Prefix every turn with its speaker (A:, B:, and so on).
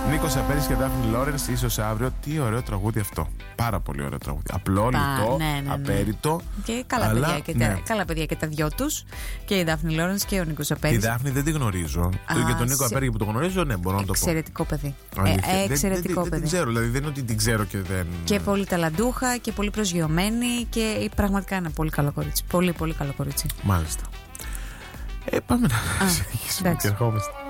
A: Νίκος Απέρης και Δάφνη Λόρενς, ίσως αύριο. Τι ωραίο τραγούδι αυτό. Πάρα πολύ ωραίο τραγούδι. Απλό, λιτό, απέριτο.
B: Και καλά, αλλά, καλά παιδιά και τα δυο τους. Και η Δάφνη Λόρενς και ο Νίκος Απέρης.
A: Τη Δάφνη δεν τη γνωρίζω. Και τον Νίκο Απέρη που το γνωρίζω, ναι, μπορώ να το πω.
B: Εξαιρετικό παιδί. Εξαιρετικό παιδί.
A: Δεν την ξέρω, δηλαδή δεν είναι ότι την ξέρω και δεν.
B: Και πολύ ταλαντούχα και πολύ προσγειωμένη και πραγματικά είναι πολύ καλό κορίτσι. Πολύ, πολύ καλό κορίτσι.
A: Μάλιστα. Πάμε να συνεχίσουμε και ερχόμαστε.